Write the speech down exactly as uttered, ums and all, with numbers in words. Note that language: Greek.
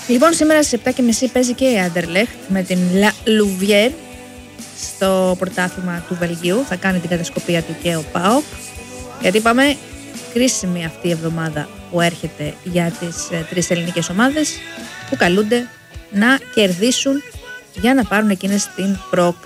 Λοιπόν, σήμερα στις επτά και μισή παίζει και η Άντερλεχτ με την La Louvière στο πρωτάθλημα του Βελγίου. Θα κάνει την κατασκοπία του και ο ΠΑΟΚ. Γιατί είπαμε, κρίσιμη αυτή η εβδομάδα που έρχεται για τις ε, τρεις ελληνικές ομάδες που καλούνται να κερδίσουν για να πάρουν εκείνες την πρόκριση.